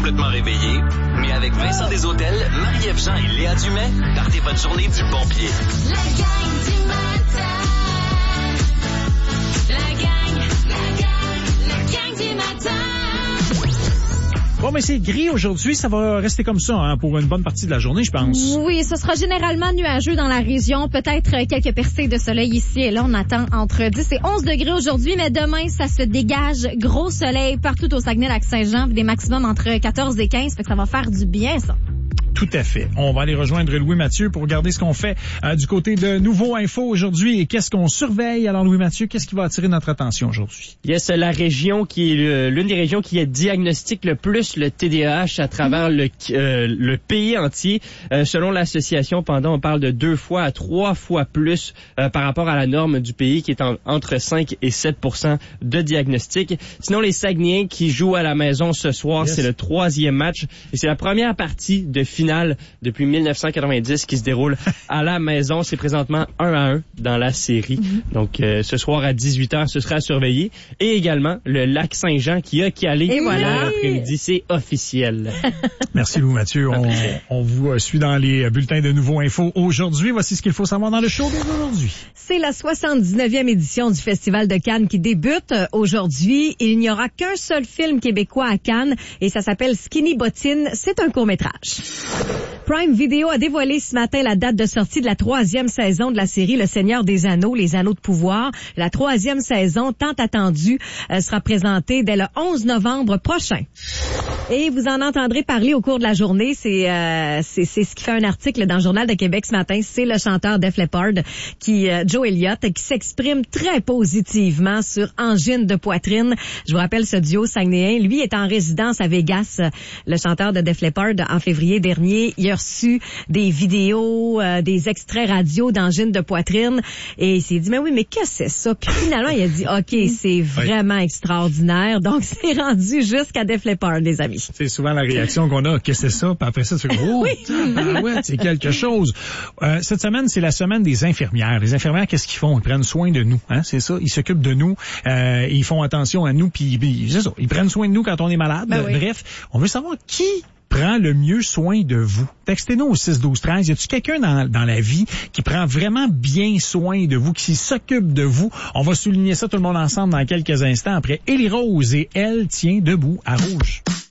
complètement réveillé, mais avec Vincent Desautels, Marie-Ève Jean et Léa Dumais, partez votre journée du bon pied. La gang du matin. La gang du matin. Bon, mais c'est gris aujourd'hui. Ça va rester comme ça pour une bonne partie de la journée, je pense. Oui, ce sera généralement nuageux dans la région. Peut-être quelques percées de soleil ici et là. On attend entre 10 et 11 degrés aujourd'hui, mais demain, ça se dégage. Gros soleil partout au Saguenay-Lac-Saint-Jean. Des maximums entre 14 et 15. Fait que ça va faire du bien, ça. Tout à fait. On va aller rejoindre Louis-Mathieu pour regarder ce qu'on fait du côté de Nouveau Info aujourd'hui et qu'est-ce qu'on surveille. Alors, Louis-Mathieu, qu'est-ce qui va attirer notre attention aujourd'hui? Yes, la région qui est l'une des régions qui diagnostique le plus le TDAH à travers le pays entier. Selon l'association, on parle de 2 fois à 3 fois plus par rapport à la norme du pays qui est entre 5 et 7% de diagnostic. Sinon, les Saguenayens qui jouent à la maison ce soir, c'est le 3e match et c'est la première partie de finale depuis 1990 qui se déroule à la maison. C'est présentement 1-1 dans la série. Donc, ce soir à 18h, ce sera à surveiller. Et également, le Lac-Saint-Jean qui a calé l'après-midi. C'est officiel. Merci Louis-Mathieu. On vous suit dans les bulletins de Nouveau Info aujourd'hui. Voici ce qu'il faut savoir dans le show d'aujourd'hui. C'est la 79e édition du Festival de Cannes qui débute aujourd'hui. Il n'y aura qu'un seul film québécois à Cannes et ça s'appelle Skinny Bottine. C'est un court-métrage. Prime Video a dévoilé ce matin la date de sortie de la 3e saison de la série Le Seigneur des Anneaux, les Anneaux de pouvoir. La 3e saison, tant attendue, sera présentée dès le 11 novembre prochain. Et vous en entendrez parler au cours de la journée. C'est ce qui fait un article dans le Journal de Québec ce matin. C'est le chanteur Def Leppard, Joe Elliott, qui s'exprime très positivement sur angine de poitrine. Je vous rappelle ce duo saguenéen. Lui est en résidence à Vegas, le chanteur de Def Leppard, en février dernier. Il a reçu des vidéos, des extraits radio d'angine de poitrine. Et il s'est dit, mais qu'est-ce que c'est ça? Puis finalement, il a dit, OK, c'est vraiment extraordinaire. Donc, c'est rendu jusqu'à Def Leppard, les amis. C'est souvent la réaction qu'on a. Qu'est-ce que c'est ça? Puis après ça, tu fais, c'est quelque chose. Cette semaine, c'est la semaine des infirmières. Les infirmières, qu'est-ce qu'ils font? Ils prennent soin de nous. C'est ça. Ils s'occupent de nous. Ils font attention à nous. Puis c'est ça. Ils prennent soin de nous quand on est malade. Bref, on veut savoir qui prend le mieux soin de vous. Textez-nous au 6-12-13. Y a-t-il quelqu'un dans la vie qui prend vraiment bien soin de vous, qui s'occupe de vous? On va souligner ça tout le monde ensemble dans quelques instants après Élie Rose et Elle tient debout à Rouge.